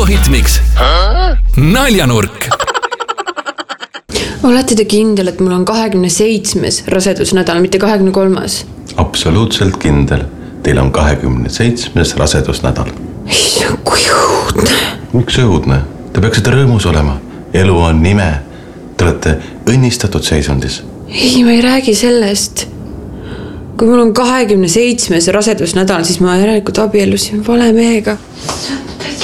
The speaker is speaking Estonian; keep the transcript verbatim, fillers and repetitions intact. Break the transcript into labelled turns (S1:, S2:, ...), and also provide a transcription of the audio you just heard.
S1: Algoritmiks naljanurk.
S2: Olete te kindel, et mul on kahekümne seitsmes rasedusnädal, mitte kahekümne kolmas?
S3: Absoluutselt kindel. Teil on kahekümne seitsmes rasedusnädal.
S2: Issand, kui õudne.
S3: Miks õudne? Te peaksite rõõmus olema. Elu on nime. Te olete õnnistatud seisundis.
S2: Ei, ma ei räägi sellest. Kui mul on kahekümne seitsmes rasedusnädal, siis ma järelikult abielusin vale mehega.